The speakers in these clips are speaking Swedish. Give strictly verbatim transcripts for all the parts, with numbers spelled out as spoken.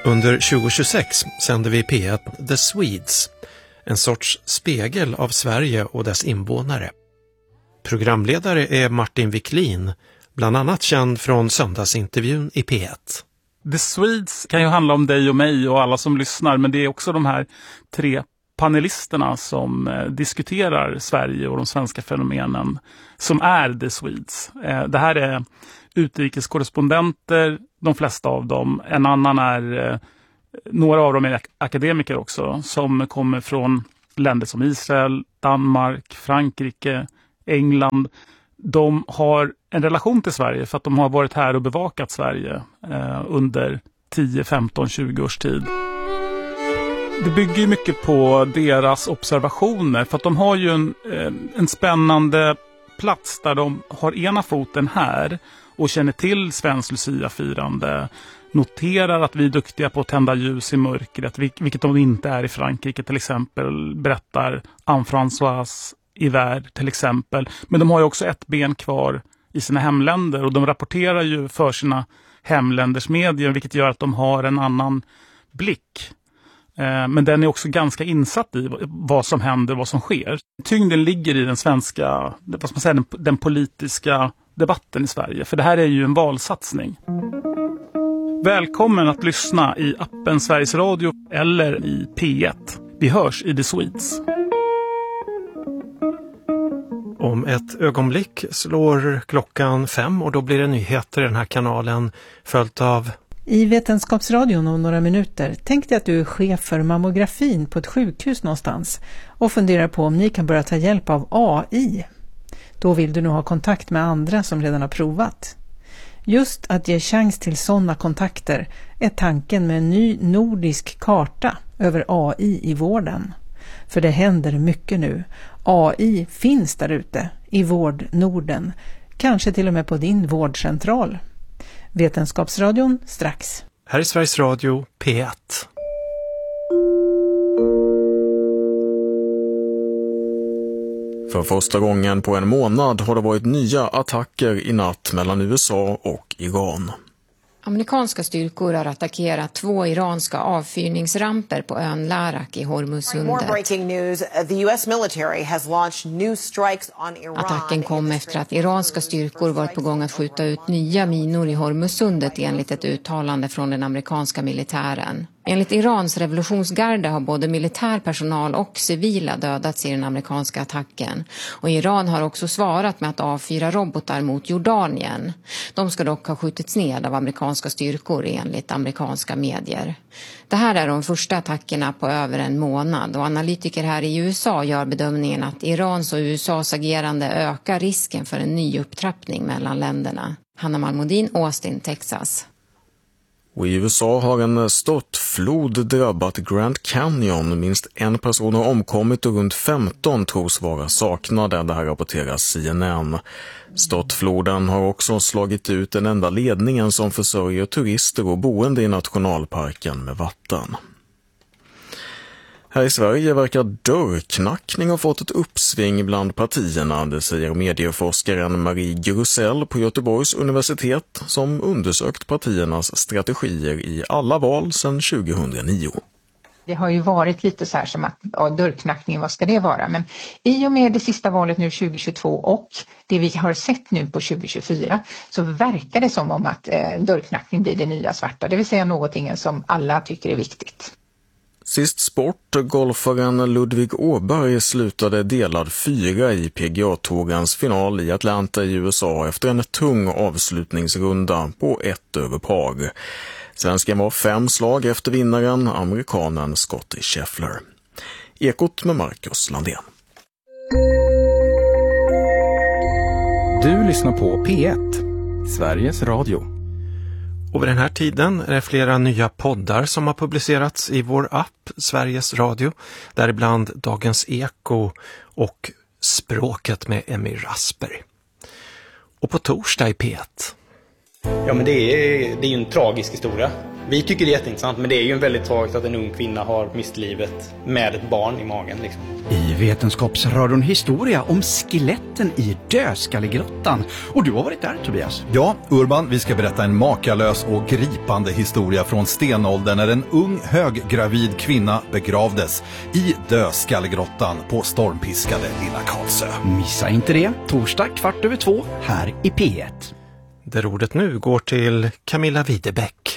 Under tjugohundratjugosex sände vi i P ett The Swedes, en sorts spegel av Sverige och dess invånare. Programledare är Martin Wiklin, bland annat känd från söndagsintervjun i P ett. The Swedes kan ju handla om dig och mig och alla som lyssnar, men det är också de här tre panelisterna som eh, diskuterar Sverige och de svenska fenomenen som är The Swedes. Eh, det här är utrikeskorrespondenter, de flesta av dem. En annan är, eh, några av dem är ak- akademiker också, som kommer från länder som Israel, Danmark, Frankrike, England. De har en relation till Sverige för att de har varit här och bevakat Sverige eh, under tio, femton, tjugo års tid. Det bygger ju mycket på deras observationer för att de har ju en, en spännande plats där de har ena foten här och känner till svensk Lucia-firande, noterar att vi är duktiga på att tända ljus i mörkret, vilket de inte är i Frankrike till exempel, berättar Anne-Françoise i värld till exempel. Men de har ju också ett ben kvar i sina hemländer och de rapporterar ju för sina hemländers medier, vilket gör att de har en annan blick. Men den är också ganska insatt i vad som händer, vad som sker. Tyngden ligger i den svenska, vad ska man säga, den, den politiska debatten i Sverige. För det här är ju en valsatsning. Välkommen att lyssna i appen Sveriges Radio eller i P ett. Vi hörs i The Swedes. Om ett ögonblick slår klockan fem och då blir det nyheter i den här kanalen följt av... I Vetenskapsradion om några minuter tänkte jag att du är chef för mammografin på ett sjukhus någonstans och funderar på om ni kan börja ta hjälp av A I. Då vill du nog ha kontakt med andra som redan har provat. Just att ge chans till sådana kontakter är tanken med en ny nordisk karta över A I i vården. För det händer mycket nu. A I finns där ute i vård Norden, kanske till och med på din vårdcentral. Vetenskapsradion strax. Här är Sveriges Radio P ett. För första gången på en månad har det varit nya attacker i natt mellan U S A och Iran. Amerikanska styrkor har attackerat två iranska avfyrningsramper på ön Larak i Hormuzsundet. Attacken kom efter att iranska styrkor varit på gång att skjuta ut nya minor i Hormuzsundet enligt ett uttalande från den amerikanska militären. Enligt Irans revolutionsgarde har både militärpersonal och civila dödats i den amerikanska attacken. Och Iran har också svarat med att avfyra robotar mot Jordanien. De ska dock ha skjutits ned av amerikanska styrkor enligt amerikanska medier. Det här är de första attackerna på över en månad och analytiker här i U S A gör bedömningen att Irans och U S As agerande ökar risken för en ny upptrappning mellan länderna. Hanna Malmodin, Austin, Texas. Och i U S A har en störtflod drabbat Grand Canyon. Minst en person har omkommit och runt femton tros vara saknade. Det här rapporterar C N N. Störtfloden har också slagit ut den enda ledningen som försörjer turister och boende i nationalparken med vatten. Här i Sverige verkar dörrknackning ha fått ett uppsving bland partierna, det säger medieforskaren Marie Grusell på Göteborgs universitet som undersökt partiernas strategier i alla val sedan tjugohundranio. Det har ju varit lite så här som att ja, dörrknackning, vad ska det vara? Men i och med det sista valet nu tjugohundratjugotvå och det vi har sett nu på tjugohundratjugofyra så verkar det som om att eh, dörrknackning blir det nya svarta, det vill säga någonting som alla tycker är viktigt. Sist sport, golfaren Ludvig Åberg slutade delad fyra i P G A-tourens final i Atlanta i U S A efter en tung avslutningsrunda på ett över par. Svensken var fem slag efter vinnaren, amerikanen Scottie Scheffler. Ekot med Marcus Landén. Du lyssnar på P ett, Sveriges Radio. Och vid den här tiden är det flera nya poddar som har publicerats i vår app Sveriges Radio. Däribland Dagens Eko och Språket med Emmy Rasberg. Och på torsdag i P ett. Ja, men det är, det är en tragisk historia. Vi tycker det är jätteintressant, men det är ju väldigt tragiskt att en ung kvinna har mist livet med ett barn i magen. Liksom. I Vetenskapsradion historia om skeletten i Dödskallegrottan. Och du har varit där, Tobias. Ja, Urban, vi ska berätta en makalös och gripande historia från stenåldern när en ung höggravid kvinna begravdes i Dödskallegrottan på stormpiskade Lilla Karlsö. Missa inte det. Torsdag kvart över två här i P ett. Där ordet nu går till Camilla Widebeck.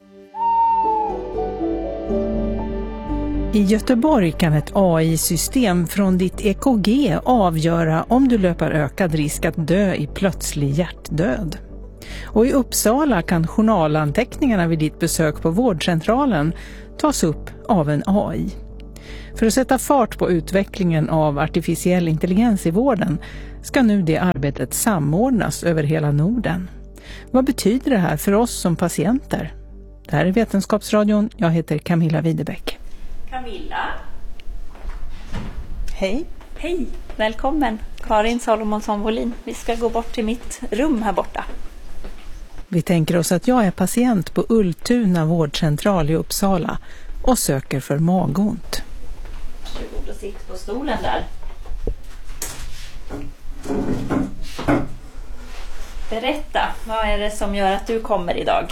I Göteborg kan ett A I-system från ditt E K G avgöra om du löper ökad risk att dö i plötslig hjärtdöd. Och i Uppsala kan journalanteckningarna vid ditt besök på vårdcentralen tas upp av en A I. För att sätta fart på utvecklingen av artificiell intelligens i vården ska nu det arbetet samordnas över hela Norden. Vad betyder det här för oss som patienter? Det här är Vetenskapsradion. Jag heter Camilla Widebeck. Camilla. Hej. Hej, välkommen. Karin Salomonsson-Wåhlin. Vi ska gå bort till mitt rum här borta. Vi tänker oss att jag är patient på Ultuna vårdcentral i Uppsala och söker för magont. Varsågod och sitt på stolen där. Berätta, vad är det som gör att du kommer idag?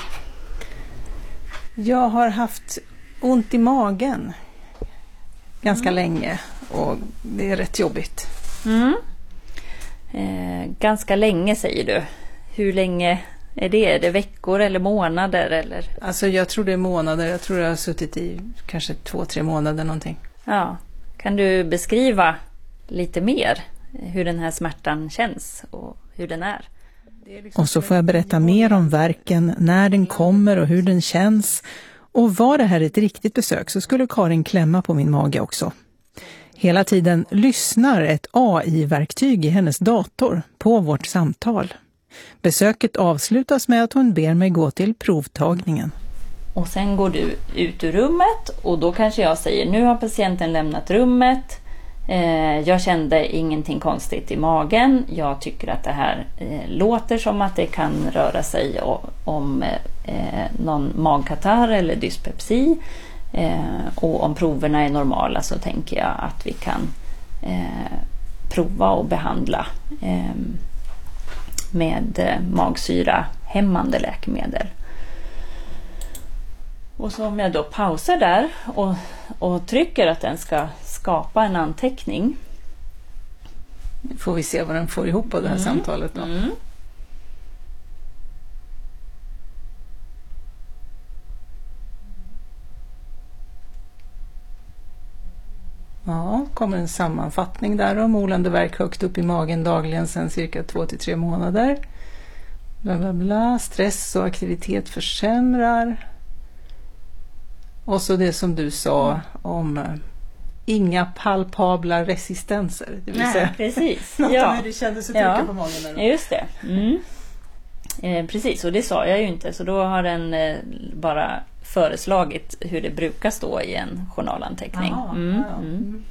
Jag har haft ont i magen ganska mm. länge och det är rätt jobbigt. Mm. Eh, ganska länge säger du. Hur länge är det? Är det veckor eller månader? Eller? Alltså jag tror det är månader. Jag tror jag har suttit i kanske två, tre månader någonting. Ja. Kan du beskriva lite mer hur den här smärtan känns och hur den är? Och så får jag berätta mer om verken, när den kommer och hur den känns. Och var det här ett riktigt besök så skulle Karin klämma på min mage också. Hela tiden lyssnar ett A I-verktyg i hennes dator på vårt samtal. Besöket avslutas med att hon ber mig gå till provtagningen. Och sen går du ut ur rummet och då kanske jag säger nu har patienten lämnat rummet. Eh, jag kände ingenting konstigt i magen. Jag tycker att det här eh, låter som att det kan röra sig om, om eh, någon magkatarr eller dyspepsi. Eh, och om proverna är normala så tänker jag att vi kan eh, prova och behandla eh, med eh, magsyra hämmande läkemedel. Och så om jag då pausar där och, och trycker att den ska skapa en anteckning. Får vi se vad den får ihop av det här mm. samtalet då. Mm. Ja, kommer en sammanfattning där om molande värk högt upp i magen dagligen sedan cirka två till tre månader. Bla bla bla, stress och aktivitet försämrar. Och så det som du sa mm. om uh, inga palpabla resistenser. Det vill Nej, säga precis. något ja. av hur det kändes att trycka ja. på magen. Där då. Just det. Mm. Eh, precis, och det sa jag ju inte. Så då har den eh, bara föreslagit hur det brukar stå i en journalanteckning. Aha, mm. ja. Mm.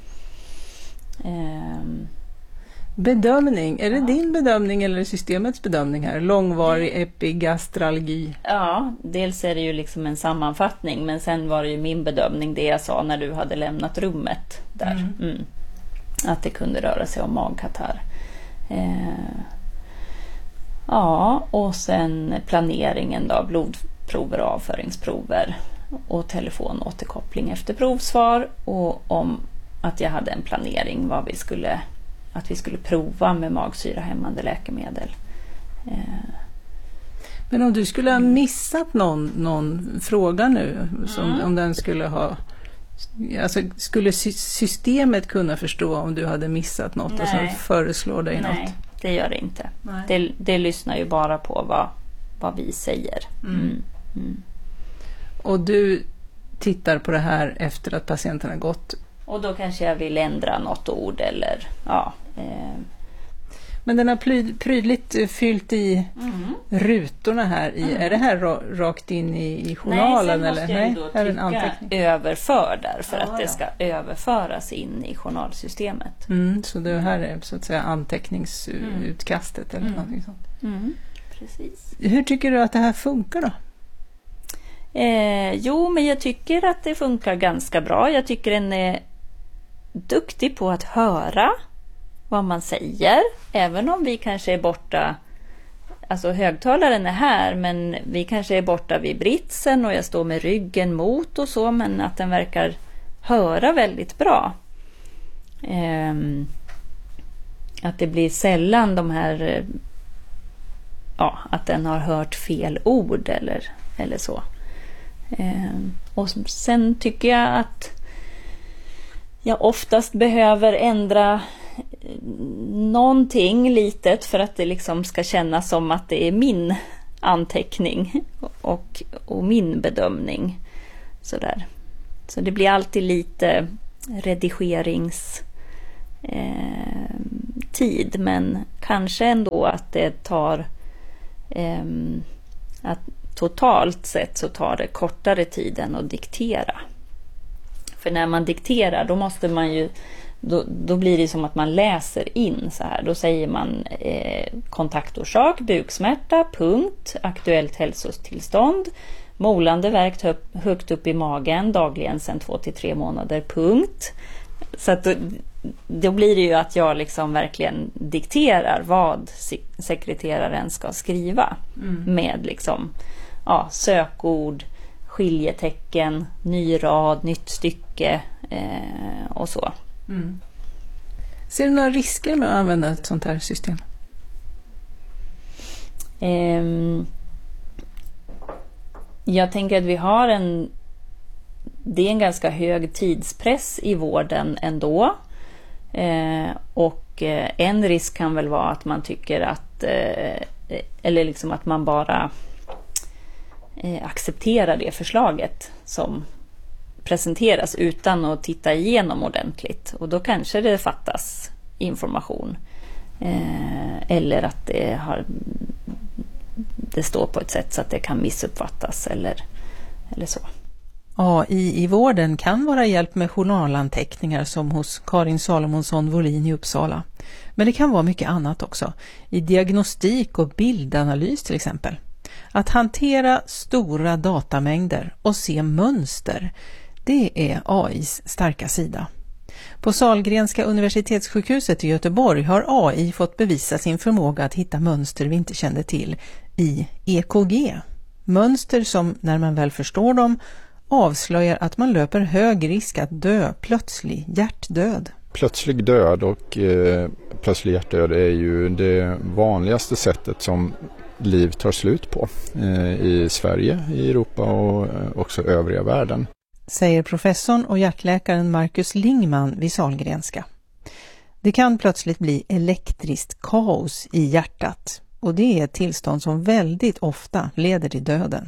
Eh, Bedömning, är det ja. din bedömning eller systemets bedömning här? Långvarig epigastralgi. Ja, dels är det ju liksom en sammanfattning, men sen var det ju min bedömning det jag sa när du hade lämnat rummet där. Mm. Mm. Att det kunde röra sig om magkatarr. Eh, ja, och sen planeringen då, blodprover och avföringsprover och telefonåterkoppling efter provsvar och om att jag hade en planering vad vi skulle att vi skulle prova med magsyrahämmande läkemedel. Eh. Men om du skulle ha missat någon, någon fråga nu, som, mm. om den skulle ha, alltså skulle systemet kunna förstå om du hade missat något Nej. och så föreslår dig Nej, något? Nej, det gör det inte. Det, det lyssnar ju bara på vad, vad vi säger. Mm. Mm. Mm. Och du tittar på det här efter att patienten har gått. Och då kanske jag vill ändra något ord eller ja. Eh. Men den har pryd, prydligt fyllt i mm. rutorna här. I, mm. Är det här ra, rakt in i, i journalen? Nej, sen måste eller? jag då Nej, trycka en anteckning. överför där för ja, att det ska ja. överföras in i journalsystemet. Mm, så det här är så att säga anteckningsutkastet eller mm. någonting sånt. Mm. Precis. Hur tycker du att det här funkar då? Eh, jo, men jag tycker att det funkar ganska bra. Jag tycker den är duktig på att höra vad man säger. Även om vi kanske är borta, alltså högtalaren är här, men vi kanske är borta vid britsen och jag står med ryggen mot och så, men att den verkar höra väldigt bra. Eh, att det blir sällan de här, ja, att den har hört fel ord eller, eller så. Eh, och sen tycker jag att jag oftast behöver ändra någonting litet för att det liksom ska kännas som att det är min anteckning och, och min bedömning. Sådär. Så det blir alltid lite redigerings eh, tid, men kanske ändå att det tar eh, att totalt sett så tar det kortare tid än att diktera. För när man dikterar då måste man ju då, då blir det som att man läser in så här. Då säger man eh, kontaktorsak, buksmärta, punkt, aktuellt hälsotillstånd, molande värk hög, högt upp i magen dagligen sedan två till tre månader, punkt. Så att då, då blir det ju att jag liksom verkligen dikterar vad sekreteraren ska skriva mm. med liksom ja, sökord, skiljetecken, ny rad, nytt stycke eh, och så. Mm. Ser du några risker med att använda ett sånt här system? Eh, jag tänker att vi har en det är en ganska hög tidspress i vården ändå. Eh, och eh, en risk kan väl vara att man tycker att eh, eller liksom att man bara eh, accepterar det förslaget som presenteras utan att titta igenom ordentligt. Och då kanske det fattas information. Eh, eller att det har det står på ett sätt så att det kan missuppfattas eller, eller så. A I i vården kan vara hjälp med journalanteckningar som hos Karin Salomonsson Wåhlin i Uppsala. Men det kan vara mycket annat också. I diagnostik och bildanalys till exempel. Att hantera stora datamängder och se mönster, det är A I:s starka sida. På Sahlgrenska universitetssjukhuset i Göteborg har A I fått bevisa sin förmåga att hitta mönster vi inte kände till i E K G. Mönster som, när man väl förstår dem, avslöjar att man löper hög risk att dö plötslig hjärtdöd. Plötslig död och eh, plötslig hjärtdöd är ju det vanligaste sättet som liv tar slut på eh, i Sverige, i Europa och eh, också övriga världen. Säger professorn och hjärtläkaren Marcus Lingman vid Sahlgrenska. Det kan plötsligt bli elektriskt kaos i hjärtat och det är ett tillstånd som väldigt ofta leder till döden.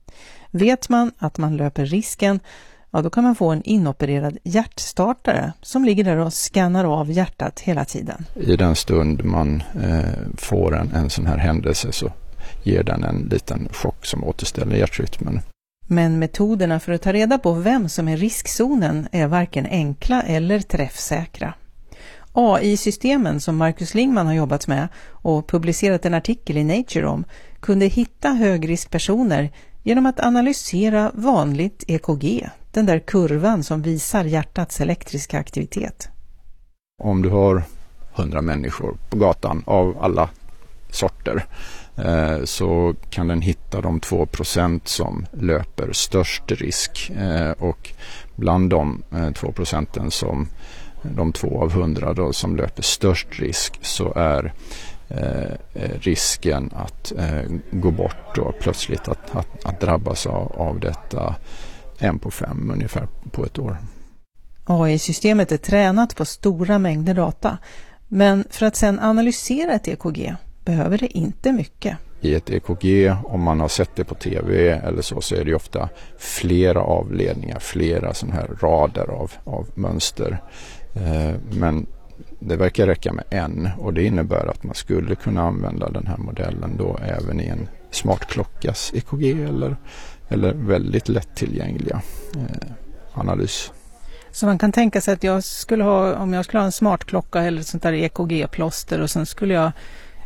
Vet man att man löper risken, ja, då kan man få en inopererad hjärtstartare som ligger där och skannar av hjärtat hela tiden. I den stund man eh, får en, en sån här händelse så ger den en liten chock som återställer hjärtrytmen. Men metoderna för att ta reda på vem som är riskzonen är varken enkla eller träffsäkra. A I-systemen som Marcus Lingman har jobbat med och publicerat en artikel i Nature om kunde hitta högriskpersoner genom att analysera vanligt E K G, den där kurvan som visar hjärtats elektriska aktivitet. Om du har hundra människor på gatan av alla sorter eh, så kan den hitta de två procent som löper störst risk eh, och bland de eh, två procenten som de två av hundra då, som löper störst risk så är Eh, risken att eh, gå bort och plötsligt att, att, att drabbas av, av detta en på fem ungefär på ett år. A I-systemet är tränat på stora mängder data, men för att sedan analysera ett E K G behöver det inte mycket. I ett E K G, om man har sett det på tv eller så, så är det ofta flera avledningar, flera sådana här rader av, av mönster. Eh, men det verkar räcka med en och det innebär att man skulle kunna använda den här modellen då även i en smartklockas E K G eller, eller väldigt lättillgängliga eh, analys. Så man kan tänka sig att jag skulle ha, om jag skulle ha en smartklocka eller ett sånt där E K G-plåster och sen skulle jag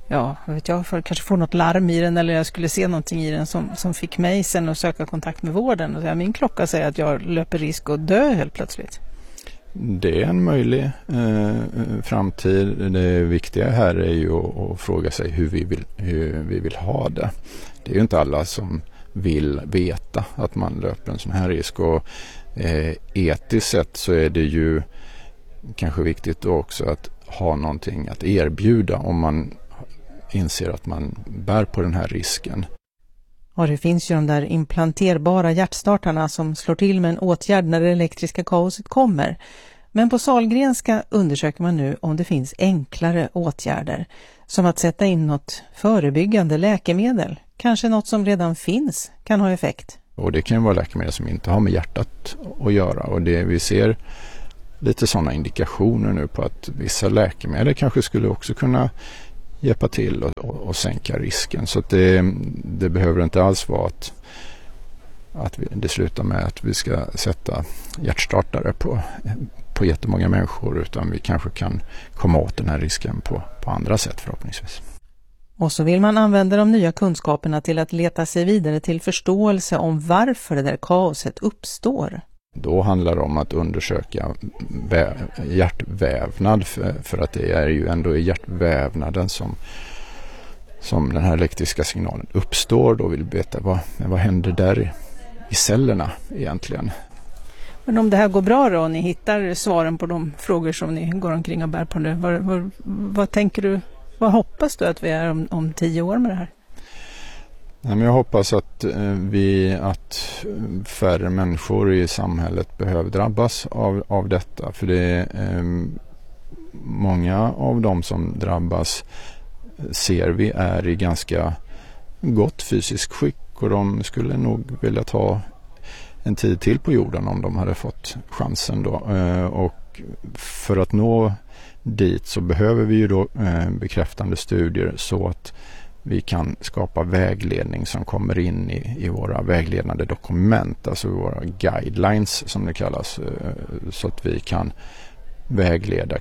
ja, vet jag, för kanske få något larm i den eller jag skulle se någonting i den som, som fick mig sen att söka kontakt med vården. Och säga, min klocka säger att jag löper risk att dö helt plötsligt. Det är en möjlig eh, framtid. Det viktiga här är ju att, att fråga sig hur vi, vill, hur vi vill ha det. Det är ju inte alla som vill veta att man löper en sån här risk. Och eh, etiskt sett så är det ju kanske viktigt också att ha någonting att erbjuda om man inser att man bär på den här risken. Och det finns ju de där implanterbara hjärtstartarna som slår till med en åtgärd när det elektriska kaoset kommer. Men på Sahlgrenska undersöker man nu om det finns enklare åtgärder. Som att sätta in något förebyggande läkemedel. Kanske något som redan finns kan ha effekt. Och det kan ju vara läkemedel som inte har med hjärtat att göra. Och det vi ser lite sådana indikationer nu på att vissa läkemedel kanske skulle också kunna hjälpa till och, och, och sänka risken. Så att det, det behöver inte alls vara att, att vi, det slutar med att vi ska sätta hjärtstartare på, på jättemånga människor, utan vi kanske kan komma åt den här risken på, på andra sätt förhoppningsvis. Och så vill man använda de nya kunskaperna till att leta sig vidare till förståelse om varför det där kaoset uppstår. Då handlar det om att undersöka hjärtvävnad för, för att det är ju ändå i hjärtvävnaden som, som den här elektriska signalen uppstår. Då vill vi veta vad, vad händer där i, i cellerna egentligen. Men om det här går bra då och ni hittar svaren på de frågor som ni går omkring och bär på nu, vad, vad, vad tänker du, vad hoppas du att vi är om, om tio år med det här? Jag hoppas att vi att färre människor i samhället behöver drabbas av, av detta. För det är eh, många av dem som drabbas ser vi är i ganska gott fysiskt skick. Och de skulle nog vilja ta en tid till på jorden om de hade fått chansen då. Eh, och för att nå dit så behöver vi ju då eh, bekräftande studier så att vi kan skapa vägledning som kommer in i, i våra vägledande dokument, alltså våra guidelines som det kallas, så att vi kan vägleda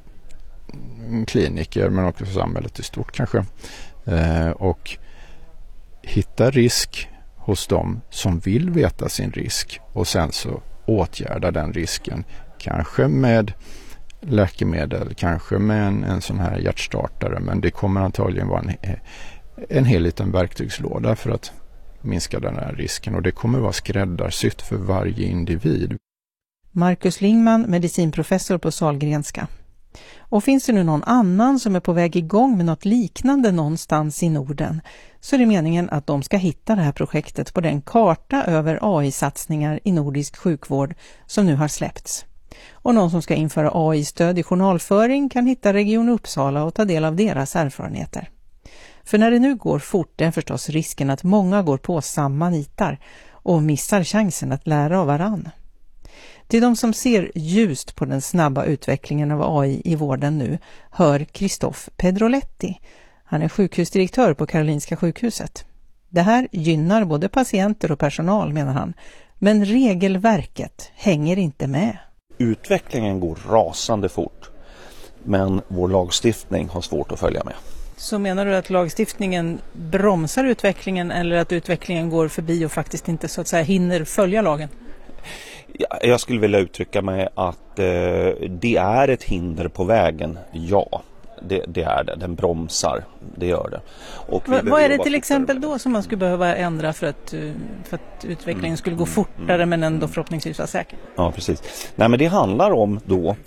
kliniker men också samhället i stort kanske. Eh, och hitta risk hos dem som vill veta sin risk och sen så åtgärda den risken. Kanske med läkemedel, kanske med en, en sån här hjärtstartare, men det kommer antagligen vara en en hel liten verktygslåda för att minska den här risken, och det kommer vara skräddarsytt för varje individ. Marcus Lingman, medicinprofessor på Sahlgrenska. Och finns det nu någon annan som är på väg igång med något liknande någonstans i Norden, så är det meningen att de ska hitta det här projektet på den karta över A I-satsningar i nordisk sjukvård som nu har släppts. Och någon som ska införa A I-stöd i journalföring kan hitta Region Uppsala och ta del av deras erfarenheter. För när det nu går fort är förstås risken att många går på samma nitar och missar chansen att lära av varann. Till de som ser ljust på den snabba utvecklingen av A I i vården nu hör Christophe Pedroletti. Han är sjukhusdirektör på Karolinska sjukhuset. Det här gynnar både patienter och personal, menar han. Men regelverket hänger inte med. Utvecklingen går rasande fort, men vår lagstiftning har svårt att följa med. Så menar du att lagstiftningen bromsar utvecklingen eller att utvecklingen går förbi och faktiskt inte så att säga hinner följa lagen? Jag skulle vilja uttrycka mig att eh, det är ett hinder på vägen, ja. Det, det är det, den bromsar, det gör det. Och Va, vad är det till exempel då som man skulle behöva ändra för att, för att utvecklingen mm, skulle gå fortare mm, men ändå förhoppningsvis vara säker? Ja, precis. Nej, men det handlar om då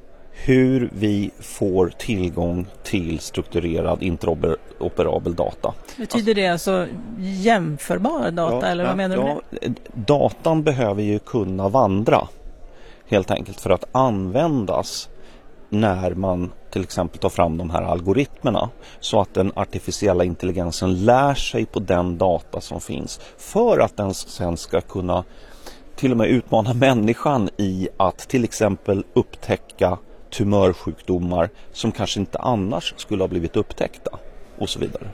hur vi får tillgång till strukturerad interoperabel data. Betyder det alltså jämförbar data, ja, eller vad menar du med ja, datan behöver ju kunna vandra helt enkelt för att användas när man till exempel tar fram de här algoritmerna, så att den artificiella intelligensen lär sig på den data som finns för att den sen ska kunna till och med utmana människan i att till exempel upptäcka tumörsjukdomar som kanske inte annars skulle ha blivit upptäckta och så vidare.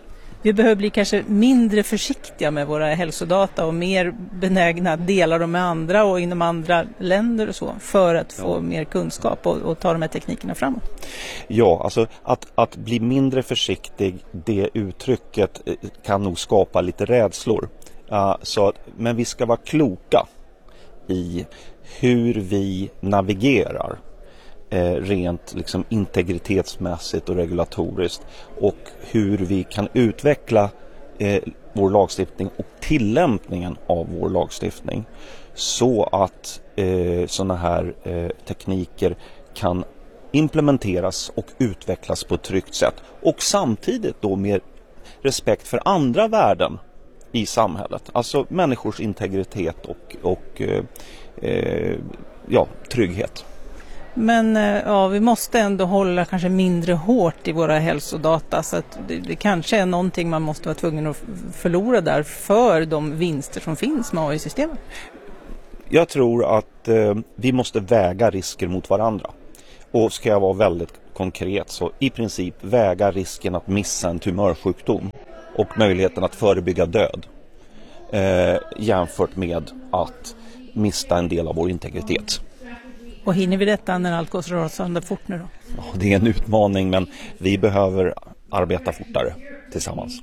Vi behöver bli kanske mindre försiktiga med våra hälsodata och mer benägna att dela dem med andra och inom andra länder och så för att få ja. mer kunskap och, och ta de här teknikerna framåt. Ja, alltså att, att bli mindre försiktig, det uttrycket kan nog skapa lite rädslor. Uh, så att, men vi ska vara kloka i hur vi navigerar. Eh, rent liksom integritetsmässigt och regulatoriskt och hur vi kan utveckla eh, vår lagstiftning och tillämpningen av vår lagstiftning så att eh, sådana här eh, tekniker kan implementeras och utvecklas på ett tryggt sätt och samtidigt då med respekt för andra värden i samhället, alltså människors integritet och, och eh, eh, ja, trygghet. Men ja, vi måste ändå hålla kanske mindre hårt i våra hälsodata så att det, det kanske är någonting man måste vara tvungen att förlora där för de vinster som finns med A I-systemet. Jag tror att eh, vi måste väga risker mot varandra. Och ska jag vara väldigt konkret så i princip väga risken att missa en tumörsjukdom och möjligheten att förebygga död eh, jämfört med att mista en del av vår integritet. Och hinner vi detta när allt går så rasande fort nu då? Ja, det är en utmaning men vi behöver arbeta fortare tillsammans.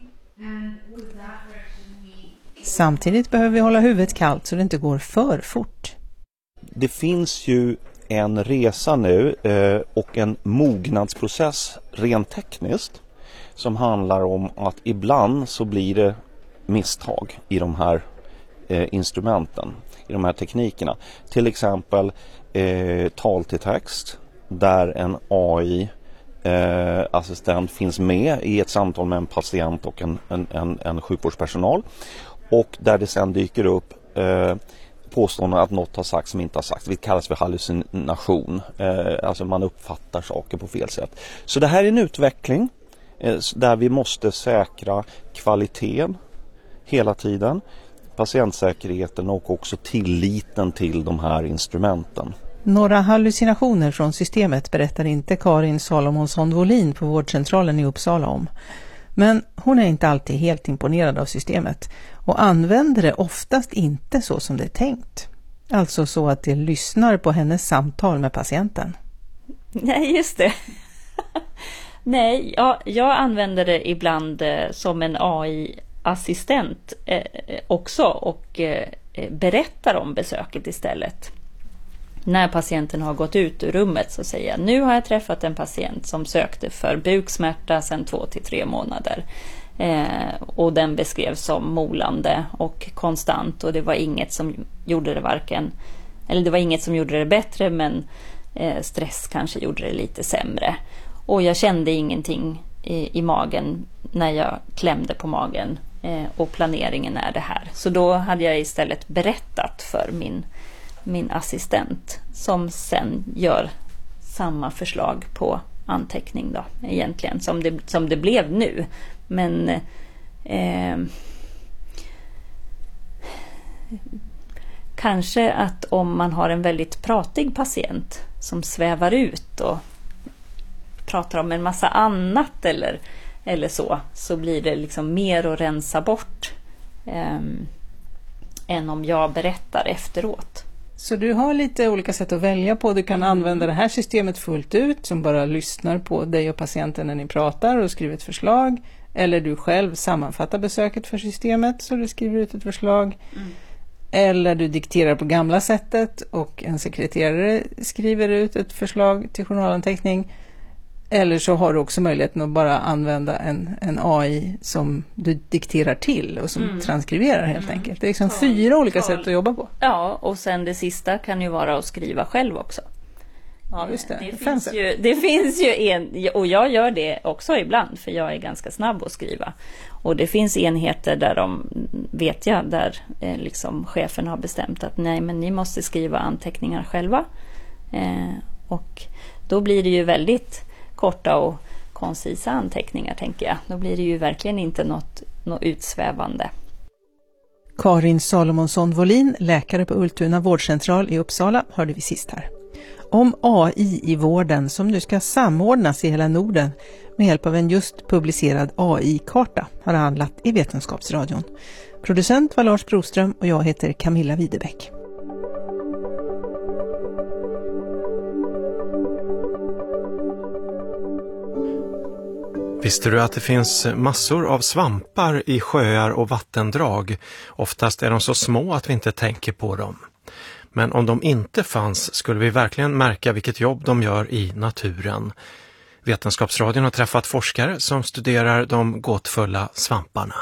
Samtidigt behöver vi hålla huvudet kallt så det inte går för fort. Det finns ju en resa nu eh, och en mognadsprocess rent tekniskt som handlar om att ibland så blir det misstag i de här eh, instrumenten, i de här teknikerna. Till exempel eh, tal till text där en A I-assistent eh, finns med i ett samtal med en patient och en, en, en, en sjukvårdspersonal och där det sedan dyker upp eh, påståenden att något har sagt som inte har sagt. Det kallas för hallucination. Eh, alltså man uppfattar saker på fel sätt. Så det här är en utveckling eh, där vi måste säkra kvaliteten hela tiden, patientsäkerheten och också tilliten till de här instrumenten. Några hallucinationer från systemet berättar inte Karin Salomonsson-Wåhlin på vårdcentralen i Uppsala om. Men hon är inte alltid helt imponerad av systemet och använder det oftast inte så som det är tänkt. Alltså så att det lyssnar på hennes samtal med patienten. Nej, just det. Nej, ja, jag använder det ibland eh, som en A I-assistent eh, också och eh, berättar om besöket istället. När patienten har gått ut ur rummet så säger jag, nu har jag träffat en patient som sökte för buksmärta sedan två till tre månader. Eh, och den beskrevs som molande och konstant och det var inget som gjorde det varken, eller det var inget som gjorde det bättre men eh, stress kanske gjorde det lite sämre. Och jag kände ingenting i, i magen när jag klämde på magen eh, och planeringen är det här. Så då hade jag istället berättat för min min assistent som sen gör samma förslag på anteckning då egentligen som det, som det blev nu. Men eh, kanske att om man har en väldigt pratig patient som svävar ut och pratar om en massa annat eller, eller så, så blir det liksom mer att rensa bort eh, än om jag berättar efteråt. Så du har lite olika sätt att välja på. Du kan använda det här systemet fullt ut som bara lyssnar på dig och patienten när ni pratar och skriver ett förslag. Eller du själv sammanfattar besöket för systemet så du skriver ut ett förslag. Mm. Eller du dikterar på gamla sättet och en sekreterare skriver ut ett förslag till journalanteckning. Eller så har du också möjligheten att bara använda en, en A I som du dikterar till och som mm. transkriberar helt mm. enkelt. Det är liksom Tal. fyra olika Tal. sätt att jobba på. Ja, och sen det sista kan ju vara att skriva själv också. Ja, just det. Det, det, finns, ju, det finns ju en, och jag gör det också ibland för jag är ganska snabb att skriva. Och det finns enheter där de, vet jag, där eh, liksom chefen har bestämt att nej, men ni måste skriva anteckningar själva. Eh, och då blir det ju väldigt korta och koncisa anteckningar, tänker jag. Då blir det ju verkligen inte något, något utsvävande. Karin Salomonsson-Wåhlin, läkare på Ultuna vårdcentral i Uppsala, hörde vi sist här. Om A I i vården som nu ska samordnas i hela Norden med hjälp av en just publicerad A I-karta har handlat i Vetenskapsradion. Producent var Lars Broström och jag heter Camilla Widebäck. Visste du att det finns massor av svampar i sjöar och vattendrag? Oftast är de så små att vi inte tänker på dem. Men om de inte fanns skulle vi verkligen märka vilket jobb de gör i naturen. Vetenskapsradion har träffat forskare som studerar de gåtfulla svamparna.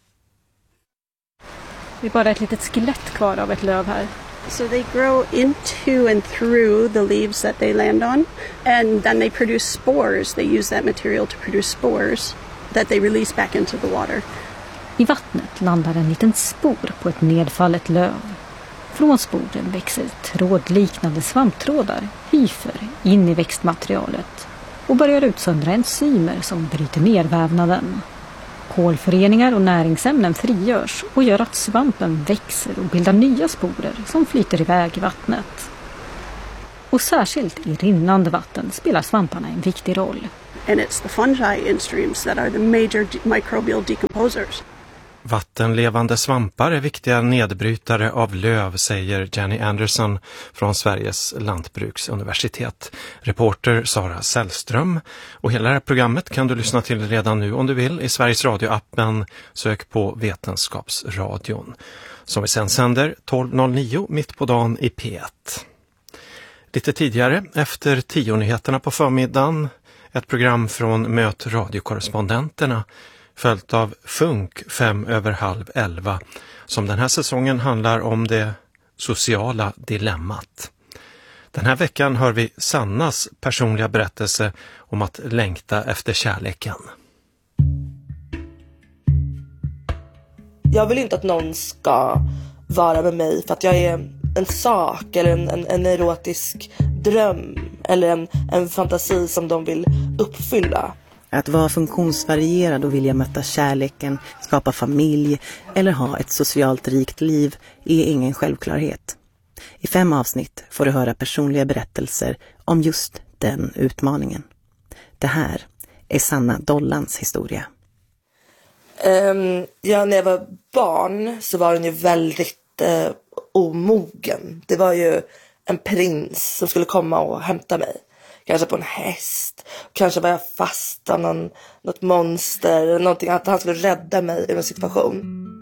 Det är bara ett litet skelett kvar av ett löv här. So they grow into and through the leaves that they land on, and then they produce spores. They use that material to produce spores that they release back into the water. I vattnet landar en liten spor på ett nedfallet löv. Från sporen växer trådliknande svamptrådar, hyfer, in i växtmaterialet och börjar utsöndra enzymer som bryter ner vävnaden. Kolföreningar och näringsämnen frigörs och gör att svampen växer och bildar nya sporer som flyter iväg i vattnet. Och särskilt i rinnande vatten spelar svamparna en viktig roll. And it's the fungi in streams that are the major de- microbial decomposers. Vattenlevande svampar är viktiga nedbrytare av löv, säger Jenny Anderson från Sveriges lantbruksuniversitet. Reporter Sara Sällström. Och hela det här programmet kan du lyssna till redan nu om du vill i Sveriges Radio-appen. Sök på Vetenskapsradion. Som vi sen sänder tolv noll nio mitt på dagen i P ett. Lite tidigare, efter tio-nyheterna på förmiddagen, ett program från Möt radiokorrespondenterna följt av Funk fem över halv elva, som den här säsongen handlar om det sociala dilemmat. Den här veckan hör vi Sannas personliga berättelse om att längta efter kärleken. Jag vill inte att någon ska vara med mig för att jag är en sak eller en, en, en erotisk dröm eller en, en fantasi som de vill uppfylla. Att vara funktionsvarierad och vilja möta kärleken, skapa familj eller ha ett socialt rikt liv är ingen självklarhet. I fem avsnitt får du höra personliga berättelser om just den utmaningen. Det här är Sanna Dollans historia. Um, ja, när jag var barn så var den ju väldigt uh, omogen. Det var ju en prins som skulle komma och hämta mig. Kanske på en häst. Kanske var jag fast av någon, något monster. Någonting, att han skulle rädda mig i en situation.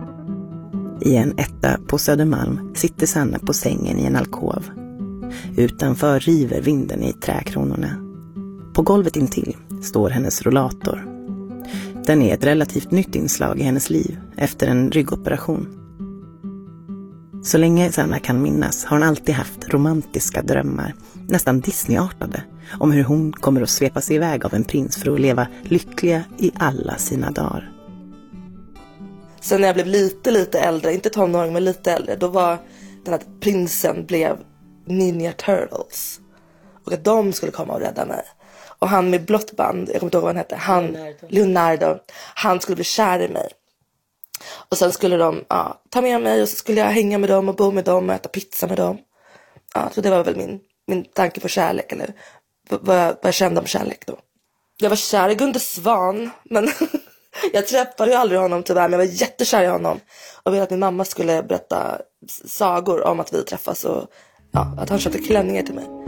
I en etta på Södermalm sitter Sanna på sängen i en alkov. Utanför river vinden i träkronorna. På golvet intill står hennes rollator. Den är ett relativt nytt inslag i hennes liv efter en ryggoperation. Så länge Sanna kan minnas har hon alltid haft romantiska drömmar, nästan Disney-artade, om hur hon kommer att svepa sig iväg av en prins för att leva lyckliga i alla sina dagar. Sen när jag blev lite, lite äldre, inte tonåring men lite äldre, då var den här prinsen blev Ninja Turtles. Och att de skulle komma och rädda mig. Och han med blått band, jag kommer inte ihåg vad han hette, han, Leonardo. Leonardo, han skulle bli kär i mig. Och sen skulle de ja, ta med mig och så skulle jag hänga med dem och bo med dem och äta pizza med dem. Ja, så det var väl min, min tanke på kärlek, eller vad jag, vad jag kände om kärlek då. Jag var kär i Gunde Svan, men jag träffade ju aldrig honom tyvärr, men jag var jättekär i honom. Och ville att min mamma skulle berätta sagor om att vi träffas och ja, att han köpte klänningar till mig.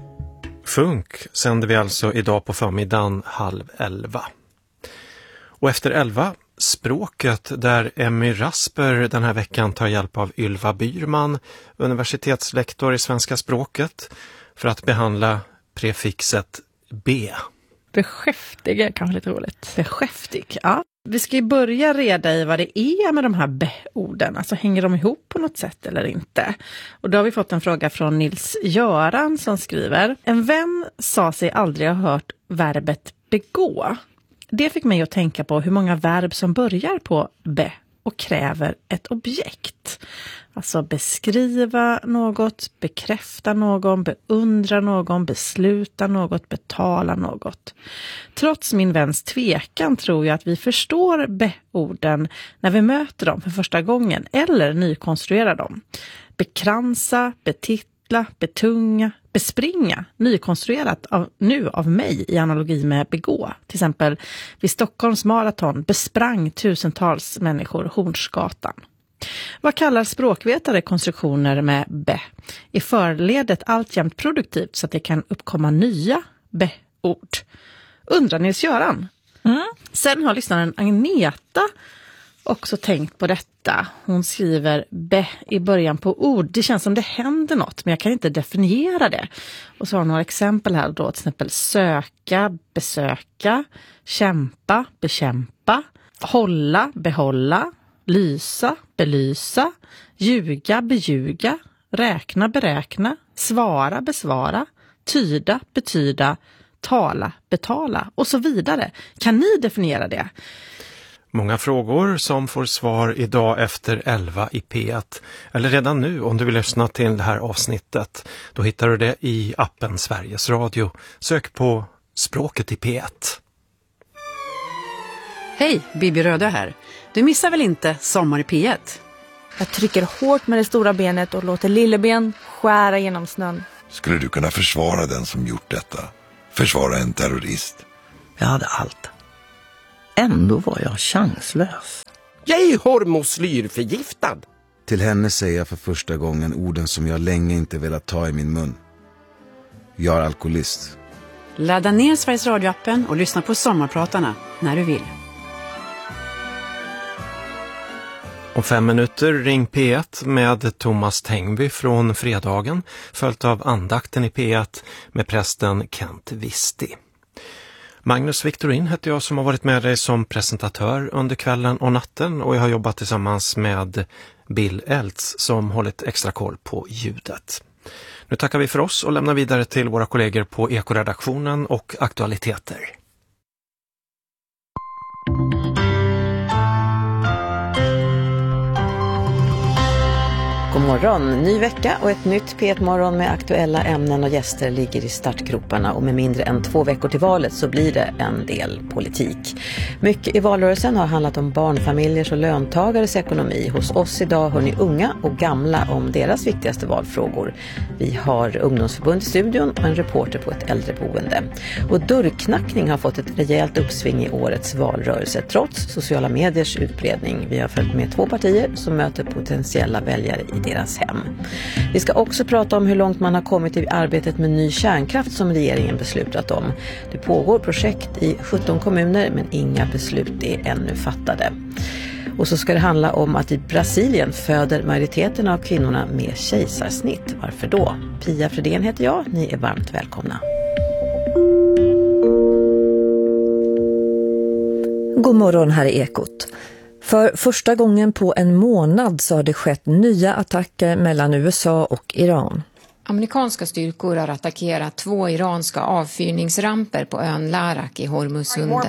Funk sänder vi alltså idag på förmiddagen halv elva. Och efter elva, språket, där Emmy Rasper den här veckan tar hjälp av Ylva Byrman, universitetslektor i svenska språket, för att behandla prefixet B. Beskäftig är kanske lite roligt. Beskäftig, ja. Vi ska ju börja reda i vad det är med de här be-orden. Alltså hänger de ihop på något sätt eller inte? Och då har vi fått en fråga från Nils Göran som skriver: en vän sa sig aldrig ha hört verbet begå. Det fick mig att tänka på hur många verb som börjar på be och kräver ett objekt. Alltså beskriva något, bekräfta någon, beundra någon, besluta något, betala något. Trots min väns tvekan tror jag att vi förstår be-orden när vi möter dem för första gången eller nykonstruerar dem. Bekransa, betitta, bekittla, betunga, bespringa, nykonstruerat av, nu av mig i analogi med begå. Till exempel vid Stockholms maraton besprang tusentals människor Hornsgatan. Vad kallar språkvetare konstruktioner med be? Är förledet alltjämt produktivt så att det kan uppkomma nya be-ord? Undrar Nils-Göran. Mm. Sen har lyssnaren Agneta också tänkt på detta. Hon skriver be i början på ord. Det känns som det händer något, men jag kan inte definiera det. Och så har hon några exempel här då. Till exempel söka, besöka, kämpa, bekämpa, hålla, behålla, lysa, belysa, ljuga, beljuga, räkna, beräkna, svara, besvara, tyda, betyda, tala, betala och så vidare. Kan ni definiera det? Många frågor som får svar idag efter elva i P ett. Eller redan nu om du vill lyssna till det här avsnittet. Då hittar du det i appen Sveriges Radio. Sök på Språket i P ett. Hej, Bibi Röda här. Du missar väl inte Sommar i P ett? Jag trycker hårt med det stora benet och låter lilleben skära genom snön. Skulle du kunna försvara den som gjort detta? Försvara en terrorist? Jag hade allt. Ändå var jag chanslös. Jag är hormoslyrförgiftad. Till henne säger jag för första gången orden som jag länge inte velat ta i min mun. Jag är alkoholist. Ladda ner Sveriges Radio-appen och lyssna på Sommarpratarna när du vill. Om fem minuter ring P ett med Thomas Tengby från fredagen, följt av andakten i P ett med prästen Kent Visti. Magnus Victorin heter jag som har varit med dig som presentatör under kvällen och natten, och jag har jobbat tillsammans med Bill Eltz som hållit extra koll på ljudet. Nu tackar vi för oss och lämnar vidare till våra kollegor på Ekoredaktionen och Aktualiteter. God morgon, ny vecka och ett nytt P ett-morgon med aktuella ämnen och gäster ligger i startgroparna, och med mindre än två veckor till valet så blir det en del politik. Mycket i valrörelsen har handlat om barnfamiljers och löntagares ekonomi. Hos oss idag hör ni unga och gamla om deras viktigaste valfrågor. Vi har ungdomsförbund i studion och en reporter på ett äldreboende. Och dörrknackning har fått ett rejält uppsving i årets valrörelse trots sociala mediers utbredning. Vi har följt med två partier som möter potentiella väljare i deras hem. Vi ska också prata om hur långt man har kommit i arbetet med ny kärnkraft som regeringen beslutat om. Det pågår projekt i sjutton kommuner men inga beslut är ännu fattade. Och så ska det handla om att i Brasilien föder majoriteten av kvinnorna med kejsarsnitt. Varför då? Pia Fredén heter jag, ni är varmt välkomna. God morgon, här är Ekot. För första gången på en månad så har det skett nya attacker mellan U S A och Iran. Amerikanska styrkor har attackerat två iranska avfyrningsramper på ön Larak i Hormuzsundet.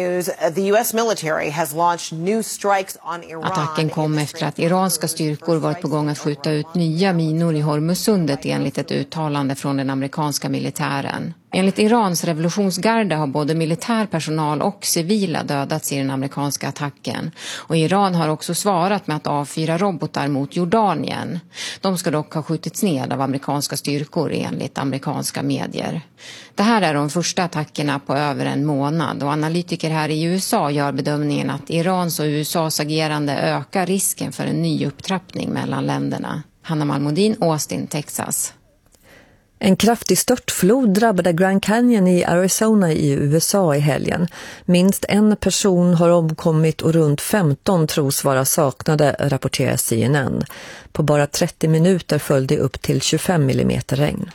Attacken kom efter att iranska styrkor varit på gång att skjuta ut nya minor i Hormuzsundet enligt ett uttalande från den amerikanska militären. Enligt Irans revolutionsgarde har både militär personal och civila dödats i den amerikanska attacken. Och Iran har också svarat med att avfyra robotar mot Jordanien. De ska dock ha skjutits ned av amerikanska styrkor enligt amerikanska medier. Det här är de första attackerna på över en månad, och analytiker här i U S A gör bedömningen att Irans och U S A:s agerande ökar risken för en ny upptrappning mellan länderna. Hanna Malmodin, Austin, Texas. En kraftig störtflod drabbade Grand Canyon i Arizona i U S A i helgen. Minst en person har omkommit och runt femton tros vara saknade, rapporterar C N N. På bara trettio minuter följde upp till tjugofem millimeter regn.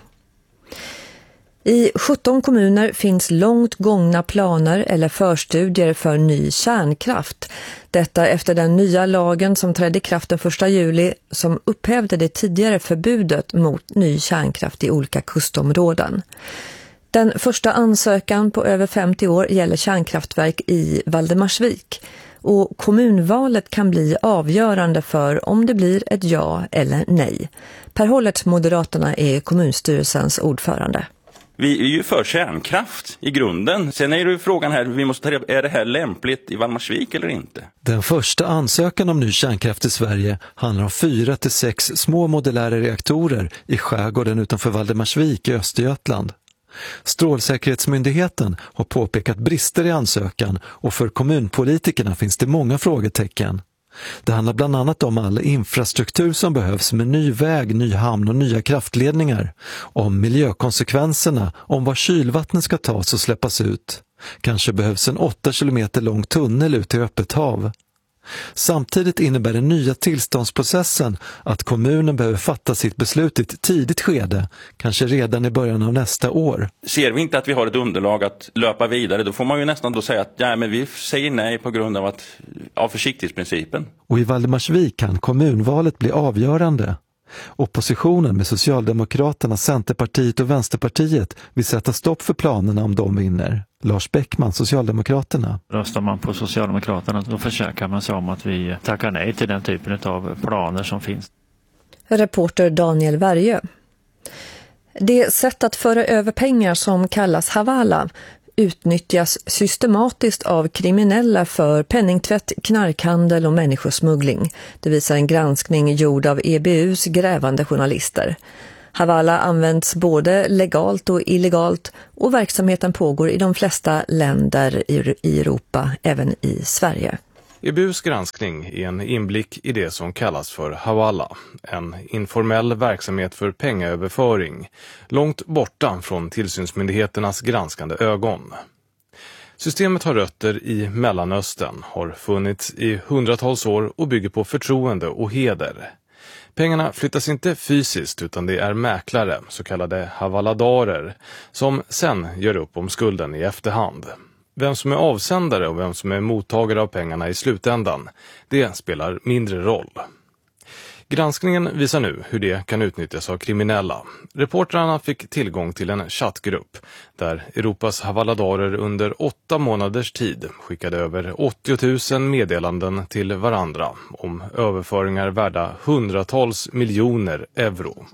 I sjutton kommuner finns långt gångna planer eller förstudier för ny kärnkraft. Detta efter den nya lagen som trädde i kraft den första juli som upphävde det tidigare förbudet mot ny kärnkraft i olika kustområden. Den första ansökan på över femtio år gäller kärnkraftverk i Valdemarsvik, och kommunvalet kan bli avgörande för om det blir ett ja eller nej. Per Hållert, Moderaterna, är kommunstyrelsens ordförande. Vi är ju för kärnkraft i grunden. Sen är det ju frågan här, vi måste ta reda på, är det här lämpligt i Valdemarsvik eller inte? Den första ansökan om ny kärnkraft i Sverige handlar om fyra till sex små modulära reaktorer i skärgården utanför Valdemarsvik i Östergötland. Strålsäkerhetsmyndigheten har påpekat brister i ansökan och för kommunpolitikerna finns det många frågetecken. Det handlar bland annat om all infrastruktur som behövs med ny väg, ny hamn och nya kraftledningar, om miljökonsekvenserna, om var kylvattnet ska tas och släppas ut. Kanske behövs en åtta kilometer lång tunnel ut i öppet hav. Samtidigt innebär den nya tillståndsprocessen att kommunen behöver fatta sitt beslut i ett tidigt skede, kanske redan i början av nästa år. Ser vi inte att vi har ett underlag att löpa vidare, då får man ju nästan då säga att ja, men vi säger nej på grund av, att, av försiktighetsprincipen. Och i Valdemarsvik kan kommunvalet bli avgörande. Oppositionen med Socialdemokraterna, Centerpartiet och Vänsterpartiet vill sätta stopp för planerna om de vinner. Lars Bäckman, Socialdemokraterna. Röstar man på Socialdemokraterna då försöker man sig om att vi tackar nej till den typen av planer som finns. Reporter Daniel Värjö. Det sätt att föra över pengar som kallas havala utnyttjas systematiskt av kriminella för penningtvätt, knarkhandel och människosmuggling. Det visar en granskning gjord av E B U:s grävande journalister. Havala används både legalt och illegalt och verksamheten pågår i de flesta länder i Europa, även i Sverige. E B U:s granskning är en inblick i det som kallas för havala, en informell verksamhet för pengaöverföring, långt borta från tillsynsmyndigheternas granskande ögon. Systemet har rötter i Mellanöstern, har funnits i hundratals år och bygger på förtroende och heder. Pengarna flyttas inte fysiskt utan det är mäklare, så kallade havaladarer, som sen gör upp om skulden i efterhand. Vem som är avsändare och vem som är mottagare av pengarna i slutändan, det spelar mindre roll. Granskningen visar nu hur det kan utnyttjas av kriminella. Reportrarna fick tillgång till en chattgrupp där Europas havaladarer under åtta månaders tid skickade över åttio tusen meddelanden till varandra om överföringar värda hundratals miljoner euro.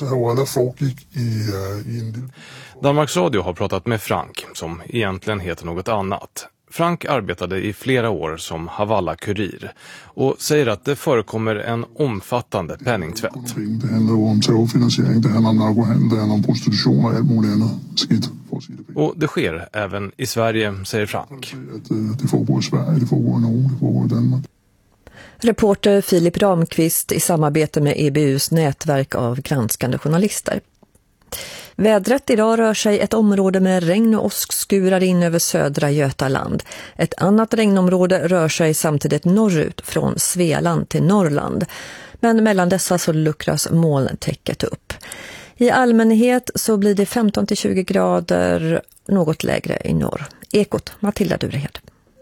Danmarks Radio har pratat med Frank, som egentligen heter något annat. Frank arbetade i flera år som Havala-kurir och säger att det förekommer en omfattande penningtvätt. Det handlar om terrorfinansiering, det handlar om narkohandel, det handlar om prostitution och allt möjligt annat skitt. Och det sker även i Sverige, säger Frank. Det får i Sverige, det får i Norge, det får i Danmark. Reporter Filip Ramqvist i samarbete med E B U:s nätverk av granskande journalister. Vädret idag rör sig ett område med regn och åskskurar in över södra Götaland. Ett annat regnområde rör sig samtidigt norrut från Svealand till Norrland. Men mellan dessa så luckras molntäcket upp. I allmänhet så blir det femton till tjugo grader, något lägre i norr. Ekot, Matilda Durehed.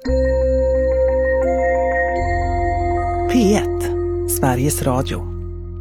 P ett, Sveriges Radio.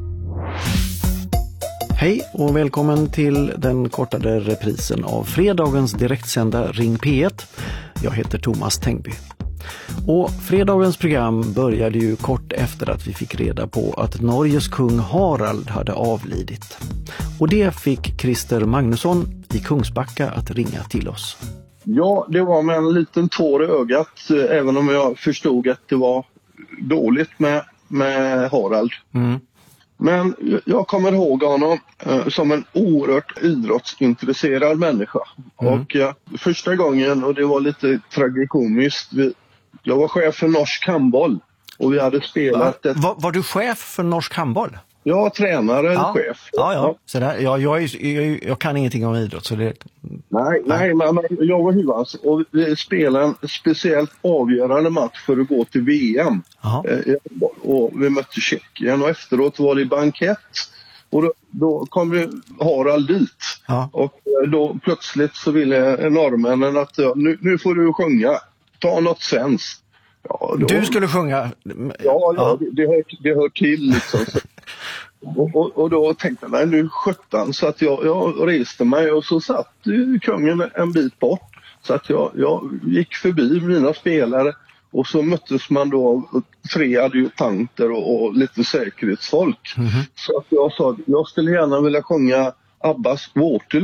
Hej och välkommen till den kortade reprisen av fredagens direktsända Ring P ett. Jag heter Thomas Tengby. Och fredagens program började ju kort efter att vi fick reda på att Norges kung Harald hade avlidit. Och det fick Christer Magnusson i Kungsbacka att ringa till oss. Ja, det var med en liten tår i ögat, även om jag förstod att det var dåligt med, med Harald. Mm. Men jag kommer ihåg honom eh, som en oerhört idrottsintresserad människa. Mm. Och eh, första gången, och det var lite tragikomiskt, vi, jag var chef för norsk handboll och vi hade spelat... Ett... Var, var du chef för norsk handboll? Ja, tränare ja. eller chef. Ja, ja. Så där, ja jag, är, jag, jag kan ingenting om idrott. Så det... Nej, nej men, men jag var huvudans och vi spelade en speciellt avgörande match för att gå till V M. Eh, och vi mötte Tjeckien och efteråt var det bankett. Och då, då kom vi Harald dit. Ja. Och då plötsligt så ville norrmännen att nu, nu får du sjunga. Ta något svenskt. Ja, då... Du skulle sjunga? Ja, ja, ja. Det, det, hör, det hör till liksom. Och, och, och då tänkte jag, nej nu sjutton, så att jag, jag reste mig och så satt kungen en bit bort. Så att jag, jag gick förbi mina spelare och så möttes man då tre adjutanter och, och lite säkerhetsfolk. Mm-hmm. Så att jag sa, jag skulle gärna vilja sjunga Abbas Waterloo.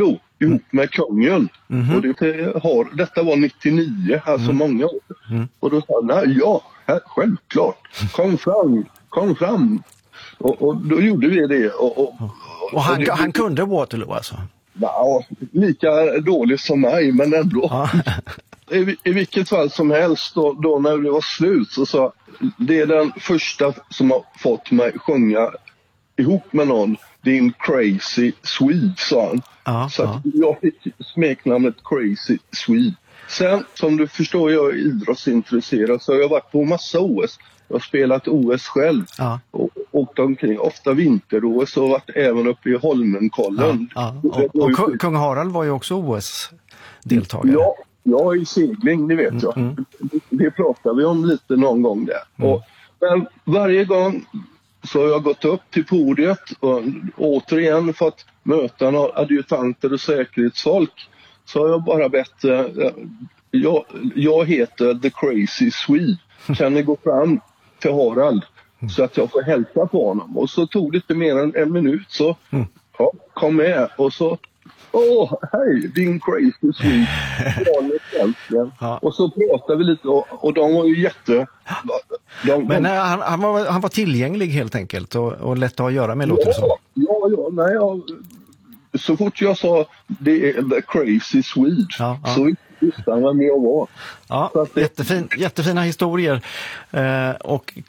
ihop med kungen. Mm-hmm. Och det har, detta var nittionio, alltså Mm. många år. Mm. Och då sa han, nej, ja, här, självklart, kom fram, kom fram. Och, och då gjorde vi det. Och, och, Och han, och det, han kunde Waterloo alltså? Ja, lika dåligt som mig, men ändå. Ja. I, I vilket fall som helst, då, då när det var slut så sa det är den första som har fått mig sjunga ihop med någon, din Crazy Swede, sa han. Ja, så ja. Att jag fick smeknamnet Crazy Swede. Sen, som du förstår, jag är idrottsintresserad, så jag har varit på massa O S. Jag har spelat O S själv. Ja. Och åkt omkring, ofta vinter-O S, och varit även uppe i Holmenkollen. Ja, ja. Och, och K- kung Harald var ju också O S-deltagare. Ja, jag är i segling, det vet jag. Mm. Det pratar vi om lite någon gång där. Mm. Och, men varje gång så har jag gått upp till podiet och återigen fått möten av adjutanter och säkerhetsfolk. Så har jag bara bett, eh, jag, jag heter The Crazy Swede. Kan ni gå fram till Harald så att jag får hälsa på honom? Och så tog det inte mer än en minut, så Mm. ja, kom med. Och så, åh, hej, din Crazy Swede. Ja. Och så pratade vi lite, och, och de var ju jätte... De, Men de, eh, han, han, var, han var tillgänglig helt enkelt och, och lätt att göra med, låter det som. ja, ja, ja, nej, jag, så fort jag sa det är The Crazy Swede, Ja, ja. så visste han vem jag var. Ja, Så att det- jättefin, jättefina historier. Eh, och